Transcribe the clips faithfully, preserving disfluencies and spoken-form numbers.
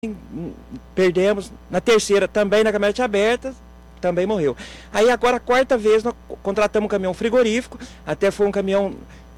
perdemos, na terceira também na caminhonete aberta, também morreu. Aí agora a quarta vez nós contratamos um caminhão frigorífico, até foi um caminhão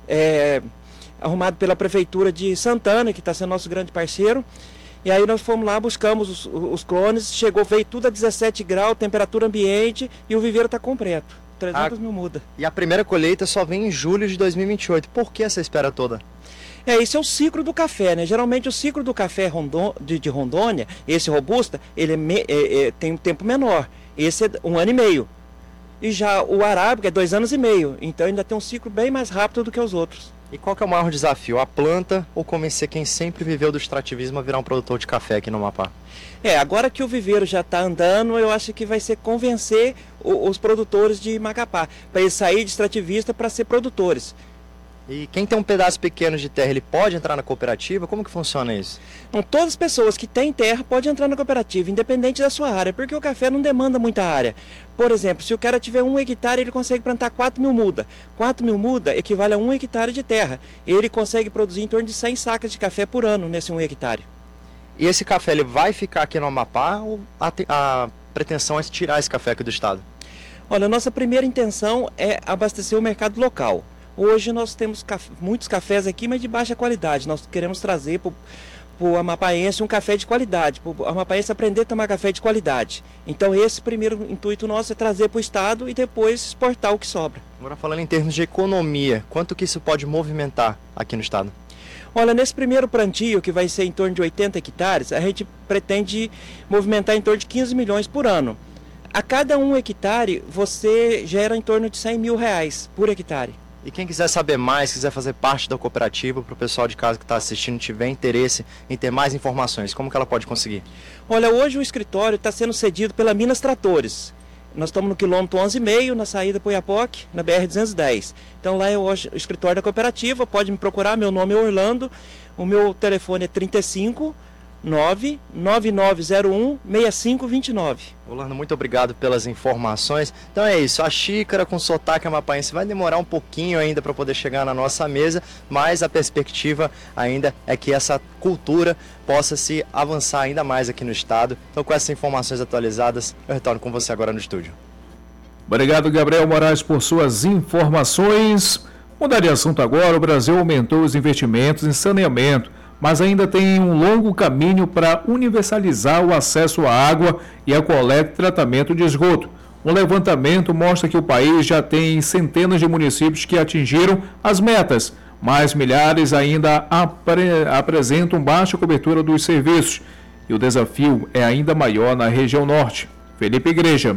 é, arrumado pela prefeitura de Santana, que está sendo nosso grande parceiro, e aí nós fomos lá, buscamos os, os clones, chegou, veio tudo a dezessete graus, temperatura ambiente, e o viveiro está completo, trezentas mil muda. E a primeira colheita só vem em julho de dois mil e vinte e oito, por que essa espera toda? É, esse é o ciclo do café, né? Geralmente o ciclo do café Rondon, de, de Rondônia, esse robusta, ele é me, é, é, tem um tempo menor. Esse é um ano e meio. E já o arábica é dois anos e meio. Então ainda tem um ciclo bem mais rápido do que os outros. E qual que é o maior desafio? A planta ou convencer quem sempre viveu do extrativismo a virar um produtor de café aqui no Amapá? É, agora que o viveiro já está andando, eu acho que vai ser convencer o, os produtores de Macapá, para eles saírem de extrativista para ser produtores. E quem tem um pedaço pequeno de terra, ele pode entrar na cooperativa? Como que funciona isso? Então, todas as pessoas que têm terra podem entrar na cooperativa, independente da sua área, porque o café não demanda muita área. Por exemplo, se o cara tiver um hectare, ele consegue plantar quatro mil mudas. quatro mil mudas equivale a um hectare de terra. Ele consegue produzir em torno de cem sacas de café por ano nesse um hectare. E esse café, ele vai ficar aqui no Amapá ou a, a pretensão é tirar esse café aqui do estado? Olha, a nossa primeira intenção é abastecer o mercado local. Hoje nós temos caf... muitos cafés aqui, mas de baixa qualidade. Nós queremos trazer para o amapaense um café de qualidade, para o amapaense aprender a tomar café de qualidade. Então esse primeiro intuito nosso é trazer para o estado e depois exportar o que sobra. Agora falando em termos de economia, quanto que isso pode movimentar aqui no estado? Olha, nesse primeiro plantio, que vai ser em torno de oitenta hectares, a gente pretende movimentar em torno de quinze milhões por ano. A cada um hectare, você gera em torno de cem mil reais por hectare. E quem quiser saber mais, quiser fazer parte da cooperativa, para o pessoal de casa que está assistindo, tiver interesse em ter mais informações, como que ela pode conseguir? Olha, hoje o escritório está sendo cedido pela Minas Tratores. Nós estamos no quilômetro onze e meio, na saída para o Oiapoque, na B R duzentos e dez. Então lá é hoje o escritório da cooperativa, pode me procurar, meu nome é Orlando, o meu telefone é trinta e cinco, nove nove nove zero um, seis cinco dois nove. Orlando, muito obrigado pelas informações. Então é isso, a xícara com sotaque amapaense vai demorar um pouquinho ainda para poder chegar na nossa mesa, mas a perspectiva ainda é que essa cultura possa se avançar ainda mais aqui no estado. Então com essas informações atualizadas, eu retorno com você agora no estúdio. Obrigado, Gabriel Moraes, por suas informações. Mudar de assunto agora, o Brasil aumentou os investimentos em saneamento, mas ainda tem um longo caminho para universalizar o acesso à água e a coleta e tratamento de esgoto. Um levantamento mostra que o país já tem centenas de municípios que atingiram as metas, mas milhares ainda apre- apresentam baixa cobertura dos serviços. E o desafio é ainda maior na região norte. Felipe Igreja.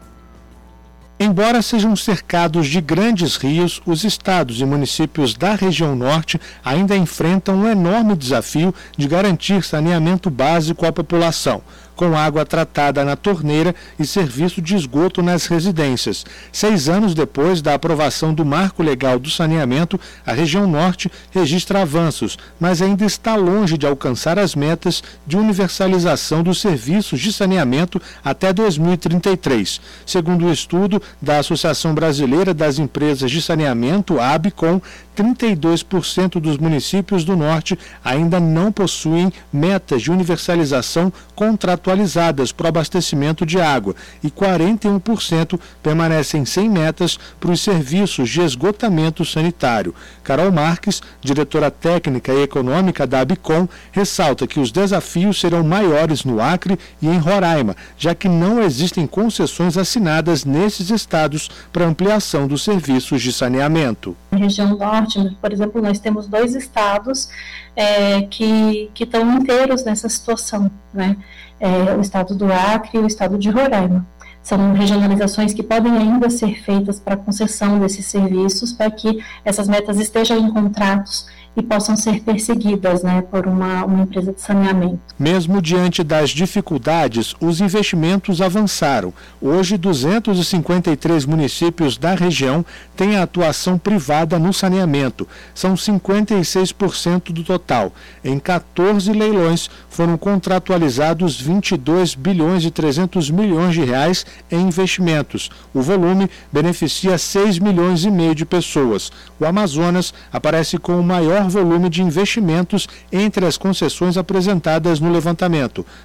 Embora sejam cercados de grandes rios, os estados e municípios da região norte ainda enfrentam um enorme desafio de garantir saneamento básico à população, com água tratada na torneira e serviço de esgoto nas residências. Seis anos depois da aprovação do Marco Legal do Saneamento, a região norte registra avanços, mas ainda está longe de alcançar as metas de universalização dos serviços de saneamento até dois mil e trinta e três. Segundo o estudo da Associação Brasileira das Empresas de Saneamento, a ABICOM, trinta e dois por cento dos municípios do norte ainda não possuem metas de universalização contratualizadas para o abastecimento de água e quarenta e um por cento permanecem sem metas para os serviços de esgotamento sanitário. Carol Marques, diretora técnica e econômica da ABICOM, ressalta que os desafios serão maiores no Acre e em Roraima, já que não existem concessões assinadas nesses estados para ampliação dos serviços de saneamento. Na região norte, por exemplo, nós temos dois estados é, que, que estão inteiros nessa situação, né? É, o estado do Acre e o estado de Roraima. São regionalizações que podem ainda ser feitas para concessão desses serviços, para que essas metas estejam em contratos e possam ser perseguidas, né, por uma, uma empresa de saneamento. Mesmo diante das dificuldades, os investimentos avançaram. Hoje, duzentos e cinquenta e três municípios da região têm a atuação privada no saneamento. São cinquenta e seis por cento do total. Em quatorze leilões, foram contratualizados vinte e dois bilhões e trezentos milhões de reais em investimentos. O volume beneficia seis milhões e meio de pessoas. O Amazonas aparece com o maior maior volume de investimentos entre as concessões apresentadas no levantamento.